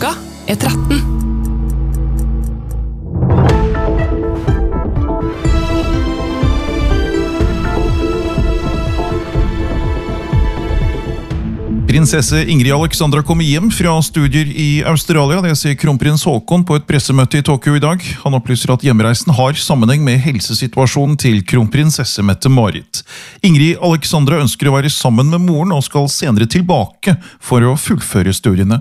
Klokka er 13. Prinsesse Ingrid Alexandra kommer hjem fra studier i Australia. Det sier kronprins Haakon på et pressemøte i Tokyo i dag. Han opplyser at hjemreisen har sammenheng med helsesituasjonen til kronprinsesse Mette-Marit. Ingrid Alexandra ønsker å være sammen med moren og skal senere tilbake for å fullføre studiene.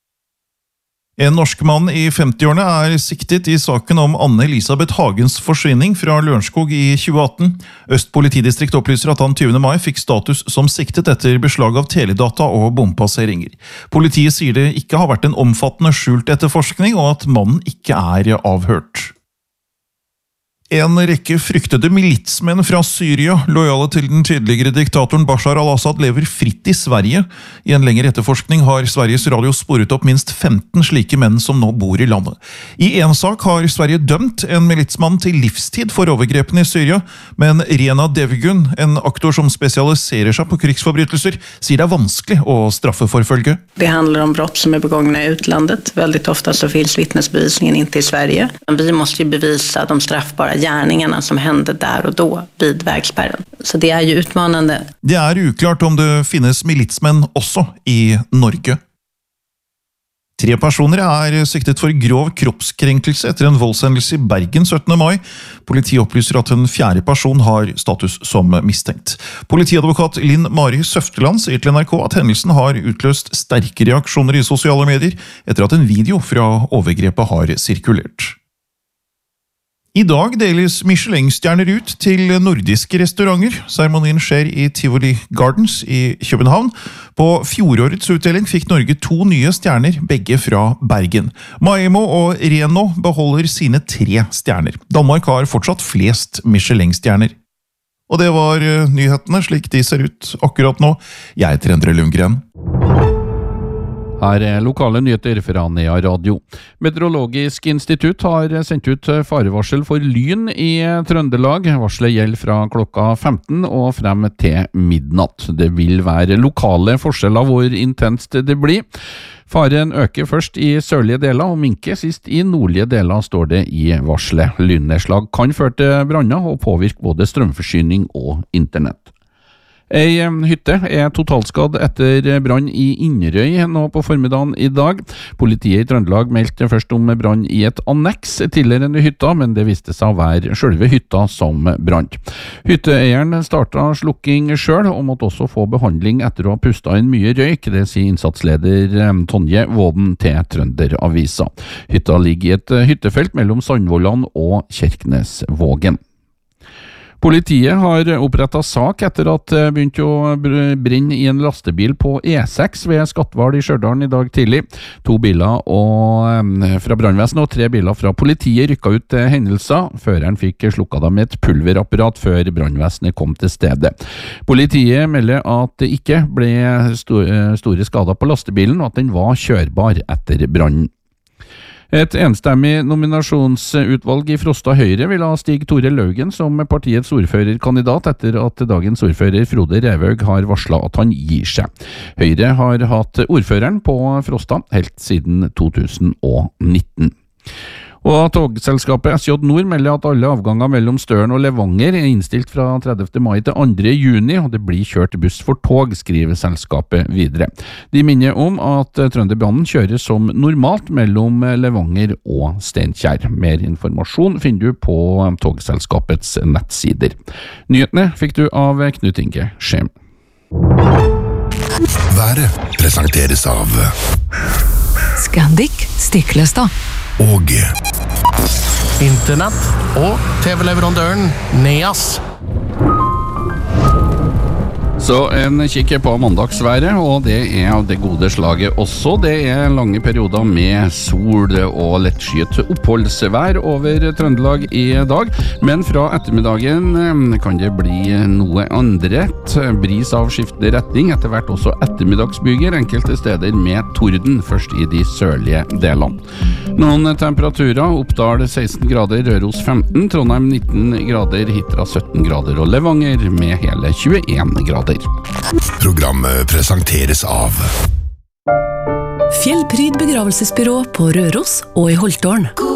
En norsk mann i 50-årene er siktet i saken om Anne Elisabeth Hagens forsvinning fra Lørenskog i 2018. Øst politidistrikt opplyser at han 20. mai fikk status som siktet etter beslag av teledata og bompasseringer. Politiet sier det ikke har vært en omfattende skjult etterforskning, og at mannen ikke er avhørt. En rekke fryktede militsmenn fra Syria, lojale til den tidligere diktatoren Bashar al-Assad, lever fritt i Sverige. I en lengre etterforskning har Sveriges Radio sporet opp minst 15 slike menn som nå bor i landet. I en sak har Sverige dømt en militsmann til livstid for overgrepene i Syria, men Rena Devgun, en aktor som spesialiserer seg på krigsforbrytelser, sier det er vanskelig å straffeforfølge. Det handler om brott som begångna i utlandet. Veldig ofte så finns vittnesbevisningen inte i Sverige. Vi måste ju bevisa de straffbara gärningarna som hände där och då vid vägspärren. Så det är ju utmanande. Det er uklart om det finnes militsmenn også i Norge. 3 personer er siktet for grov kroppskrenkelse etter en voldshendelse i Bergen 17. mai. Politiet opplyser at en 4. person har status som mistenkt. Politiadvokat Linn Mari Søfteland sier til NRK at hendelsen har utløst sterke reaksjoner i sosiale medier etter at en video fra overgrepet har sirkulert. I dag deles Michelin-stjerner ut til nordiske restauranter. Seremonien skjer i Tivoli Gardens i København. På fjorårets utdeling fikk Norge 2 nye stjerner, begge fra Bergen. Maimo og Reno beholder sine 3 stjerner. Danmark har fortsatt flest Michelin-stjerner. Og det var nyhetene slik de ser ut akkurat nå. Jeg heter Endre Lundgren. Her er lokale nyheter fra Nea Radio. Meteorologisk institutt har sendt ut farevarsel for lyn i Trøndelag. Varselet gjelder fra klokka 15 og frem til midnatt. Det vil være lokale forskjeller hvor intenst det blir. Faren øker først i sørlige deler og minker sist i nordlige deler, står det i varselet. Lynnedslag kan føre til branner og påvirke både strømforsyning og internett. Ei hytte er totalskadd etter brann i Inderøy nå på formiddagen i dag. Politiet i Trøndelag meldte først om brann i et anneks tilhørende hytta, men det viste seg å være selve hytta som brant. Hytteeieren startet slukking selv og måtte også få behandling etter å ha pustet inn mye røyk, det sier innsatsleder Tonje Våden til Trønderavisa. Hytta ligger i et hyttefelt mellom Sandvollan og Kjerknesvågen. Politiet har opprettet sak etter at det begynte å brenne i en lastebil på E6 ved Skatval i Stjørdalen i dag tidlig. 2 biler fra brannvesenet og 3 biler fra politiet rykket ut til hendelser. Føreren fikk slukket dem med et pulverapparat før brannvesenet kom til stedet. Politiet melder at det ikke ble store skader på lastebilen, og at den var kjørbar etter brannen. Et enstemmig nominasjonsutvalg i Frosta Høyre vil ha Stig Tore Laugen som partiets ordførerkandidat etter at dagens ordfører Frode Revhaug har varslet at han gir seg. Høyre har hatt ordføreren på Frosta helt siden 2019. Og togselskapet SJ Nord melder at alle avganger mellom Støren og Levanger er innstilt fra 30. mai til 2. juni, og det blir kjørt buss for tog, skriver selskapet videre. De minner om at Trønderbanen kjører som normalt mellom Levanger og Steinkjer. Mer informasjon finner du på togselskapets nettsider. Nyhetene fikk du av Knut Inge Skjem. Været presenteres av Scandic Stiklestad og Internett og TV-leverandøren Neas. Så en kikker på mandagsværet, og det er av det gode slaget også. Det er lange perioder med sol og lettskyet oppholdsvær over Trøndelag i dag, men fra ettermiddagen kan det bli noe andret. Bris av skiftende retning, etter hvert også ettermiddagsbyger, enkelte steder med torden, først i de sørlige delene. Noen temperaturer: Oppdal 16 grader, Røros 15, Trondheim 19 grader, Hitra 17 grader og Levanger med hele 21 grader. Programmet presenteres av Fjellpryd begravelsesbyrå på Røros og i Holtålen.